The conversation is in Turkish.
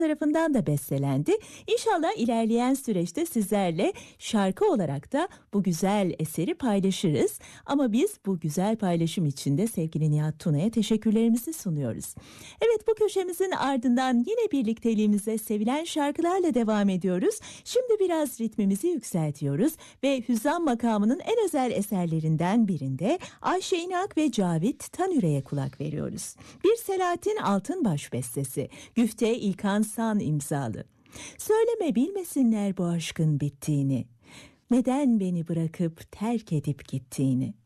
tarafından da bestelendi. İnşallah ilerleyen süreçte sizlerle şarkı olarak da bu güzel eseri paylaşırız. Ama biz bu güzel paylaşım için de sevgili Nihat Tuna'ya teşekkürlerimizi sunuyoruz. Evet, bu köşemizin ardından yine birlikteliğimize sevilen şarkılarla devam ediyoruz. Şimdi biraz ritmimizi yükseltiyoruz ve Hüzzam makamının en özel eserlerinden birinde Ayşe İnak ve Cavit Tanüre'ye kulak veriyoruz. Bir Selahattin Altınbaş bestesi, Güfte İlkan San imzalı. Söyleme bilmesinler bu aşkın bittiğini, neden beni bırakıp terk edip gittiğini.